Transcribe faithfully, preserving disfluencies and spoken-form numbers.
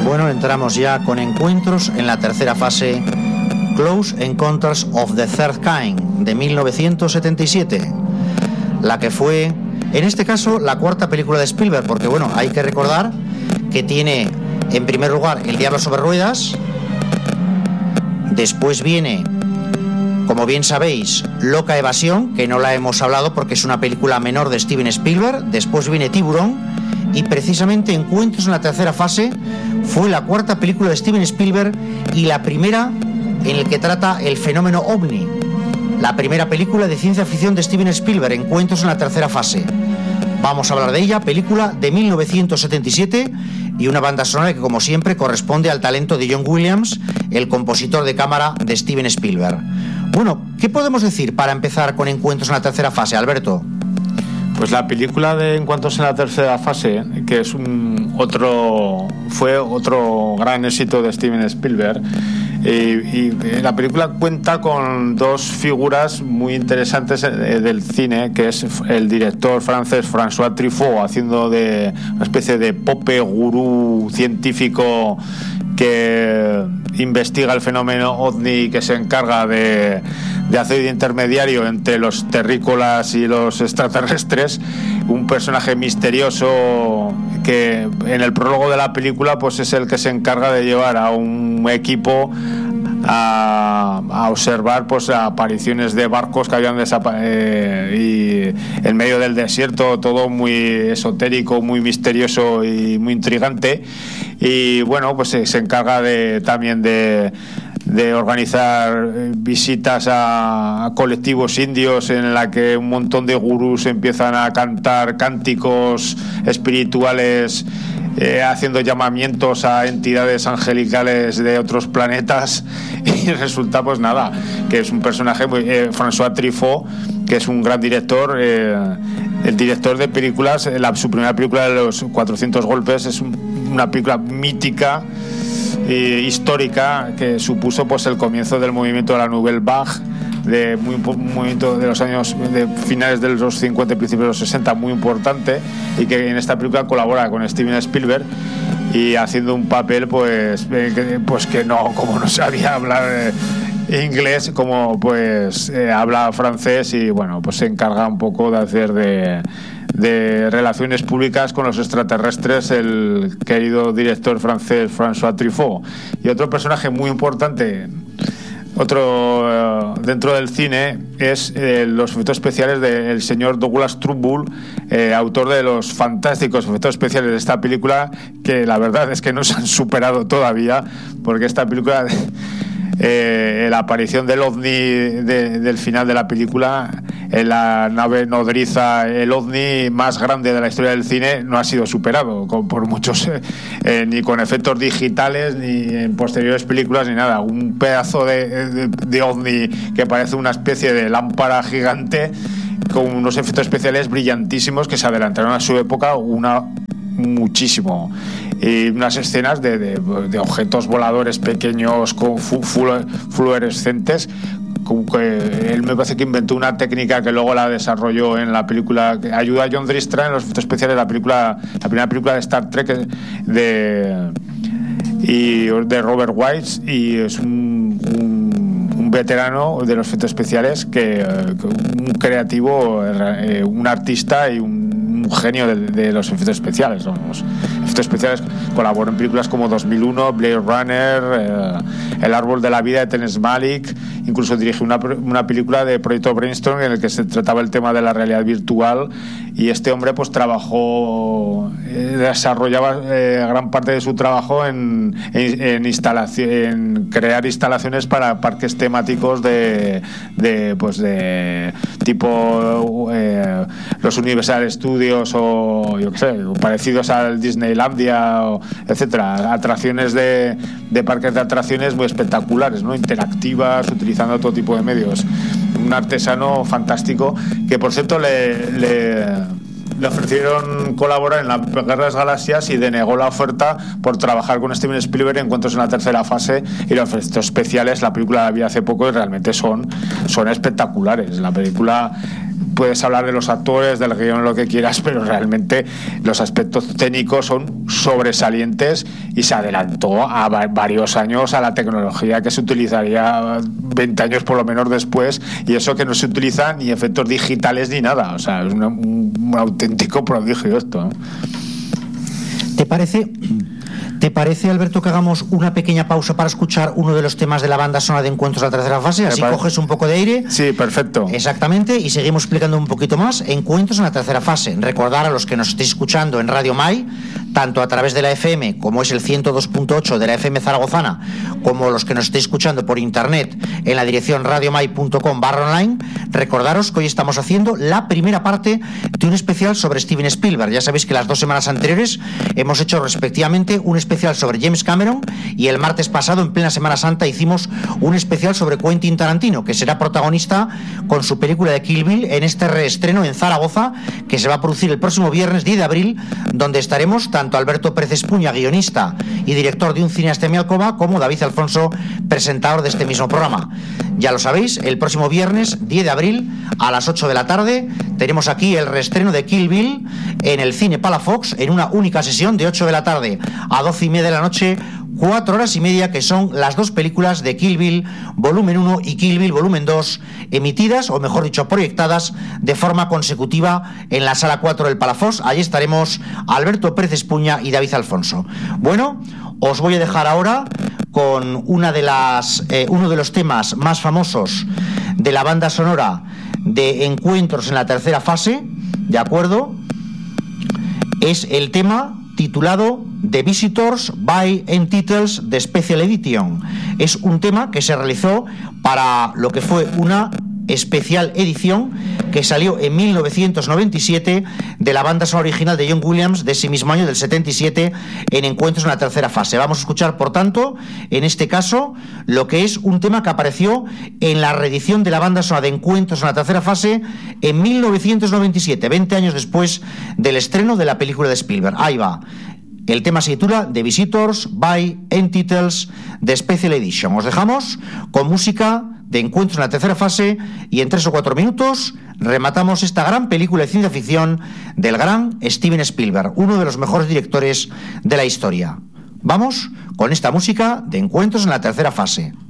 Bueno, entramos ya con encuentros en la tercera fase, Close Encounters of the Third Kind, de mil novecientos setenta y siete, la que fue, en este caso, la cuarta película de Spielberg, porque bueno, hay que recordar que tiene, en primer lugar, El Diablo sobre Ruedas, después viene, como bien sabéis, Loca Evasión, que no la hemos hablado porque es una película menor de Steven Spielberg, después viene Tiburón, y precisamente Encuentros en la tercera fase fue la cuarta película de Steven Spielberg y la primera en el que trata el fenómeno ovni. La primera película de ciencia ficción de Steven Spielberg, Encuentros en la tercera fase. Vamos a hablar de ella, película de mil novecientos setenta y siete y una banda sonora que, como siempre, corresponde al talento de John Williams, el compositor de cámara de Steven Spielberg. Bueno, ¿qué podemos decir para empezar con Encuentros en la tercera fase, Alberto? Pues la película de Encuentros en la tercera fase, que es un otro fue otro gran éxito de Steven Spielberg, y, y la película cuenta con dos figuras muy interesantes del cine, que es el director francés François Truffaut, haciendo de una especie de pope gurú científico que investiga el fenómeno ovni y que se encarga de, de hacer de intermediario entre los terrícolas y los extraterrestres, un personaje misterioso que en el prólogo de la película pues es el que se encarga de llevar a un equipo a, a observar pues apariciones de barcos que habían desaparecido, eh, y en medio del desierto, todo muy esotérico, muy misterioso y muy intrigante. Y bueno, pues se, se encarga de también de de organizar visitas a, a colectivos indios en la que un montón de gurús empiezan a cantar cánticos espirituales, eh, haciendo llamamientos a entidades angelicales de otros planetas, y resulta pues nada, que es un personaje muy, eh, François Truffaut, que es un gran director, eh, el director de películas, la, su primera película de los cuatrocientos golpes es un, una película mítica, Eh, histórica, que supuso pues el comienzo del movimiento de la Nouvelle Vague, de muy, un movimiento de los años de finales de los cincuenta y principios de los sesenta, muy importante, y que en esta película colabora con Steven Spielberg, y haciendo un papel pues eh, que, pues que no, como no sabía hablar eh, inglés, como pues eh, habla francés, y bueno, pues se encarga un poco de hacer de de relaciones públicas con los extraterrestres, el querido director francés François Truffaut. Y otro personaje muy importante, otro uh, dentro del cine, es eh, los efectos especiales del señor Douglas Trumbull, eh, autor de los fantásticos efectos especiales de esta película, que la verdad es que no se han superado todavía, porque esta película Eh, la aparición del ovni de, del final de la película, en la nave nodriza, el ovni más grande de la historia del cine, no ha sido superado con, por muchos, eh, eh, ni con efectos digitales, ni en posteriores películas, ni nada. Un pedazo de, de, de ovni que parece una especie de lámpara gigante, con unos efectos especiales brillantísimos que se adelantaron a su época una muchísimo, y unas escenas de, de, de objetos voladores pequeños con fu, flu, fluorescentes, como que él me parece que inventó una técnica que luego la desarrolló en la película, que ayuda a John Dristra en los efectos especiales de la película, la primera película de Star Trek de y de Robert Wise, y es un, un, un veterano de los efectos especiales, que, que un creativo, eh, un artista y un un genio de, de los efectos especiales. Los efectos especiales colaboró en películas como dos mil uno, Blade Runner, eh, El árbol de la vida de Terrence Malick, incluso dirigió una, una película de Proyecto Brainstorm en el que se trataba el tema de la realidad virtual, y este hombre pues trabajó, eh, desarrollaba eh, gran parte de su trabajo en, en, en, instalación, en crear instalaciones para parques temáticos de, de pues de tipo eh, los Universal Studios, o yo qué sé, parecidos al Disneylandia, o, etcétera, atracciones de, de parques de atracciones muy espectaculares, ¿no? Interactivas, utilizando todo tipo de medios. Un artesano fantástico, que por cierto le, le, le ofrecieron colaborar en la Guerra de las Galaxias y denegó la oferta por trabajar con Steven Spielberg en Encuentros en la tercera fase, y los efectos especiales, la película la vi hace poco y realmente son, son espectaculares. La película puedes hablar de los actores, del guión, lo que quieras, pero realmente los aspectos técnicos son sobresalientes y se adelantó a va- varios años a la tecnología que se utilizaría veinte años por lo menos después, y eso que no se utiliza ni efectos digitales ni nada. O sea, es una, un, un auténtico prodigio esto, ¿no? ¿Te parece... ¿Te parece, Alberto, que hagamos una pequeña pausa para escuchar uno de los temas de la banda sonora de Encuentros a la tercera fase? Así pare... coges un poco de aire. Sí, perfecto. Exactamente, y seguimos explicando un poquito más. Encuentros en la tercera fase. Recordar a los que nos estéis escuchando en Radio Mai, tanto a través de la F M, como es el ciento dos punto ocho de la F M zaragozana, como los que nos estéis escuchando por internet en la dirección radiomai punto com barra online, recordaros que hoy estamos haciendo la primera parte de un especial sobre Steven Spielberg. Ya sabéis que las dos semanas anteriores hemos hecho respectivamente un especial sobre James Cameron, y el martes pasado, en plena Semana Santa, hicimos un especial sobre Quentin Tarantino, que será protagonista con su película de Kill Bill en este reestreno en Zaragoza, que se va a producir el próximo viernes diez de abril, donde estaremos tanto Alberto Pérez Espuña, guionista y director de Un cine hasta mi alcoba, como David Alfonso, presentador de este mismo programa. Ya lo sabéis, el próximo viernes diez de abril a las ocho de la tarde tenemos aquí el reestreno de Kill Bill en el Cine Palafox, en una única sesión de ocho de la tarde a doce y media de la noche, cuatro horas y media, que son las dos películas de Kill Bill volumen uno y Kill Bill volumen dos, emitidas, o mejor dicho, proyectadas de forma consecutiva en la sala cuatro del Palafox. Allí estaremos Alberto Pérez Espuña y David Alfonso. Bueno, os voy a dejar ahora con una de las eh, uno de los temas más famosos de la banda sonora de Encuentros en la tercera fase, ¿de acuerdo? Es el tema titulado The Visitors by Entitles The Special Edition. Es un tema que se realizó para lo que fue una especial edición que salió en mil novecientos noventa y siete de la banda sonora original de John Williams de ese mismo año, del setenta y siete, en Encuentros en la tercera fase. Vamos a escuchar, por tanto, en este caso, lo que es un tema que apareció en la reedición de la banda sonora de Encuentros en la tercera fase en mil novecientos noventa y siete, veinte años después del estreno de la película de Spielberg. Ahí va. El tema se titula The Visitors by Entitles The Special Edition. Os dejamos con música de Encuentros en la tercera fase, y en tres o cuatro minutos rematamos esta gran película de ciencia ficción del gran Steven Spielberg, uno de los mejores directores de la historia. Vamos con esta música de Encuentros en la tercera fase.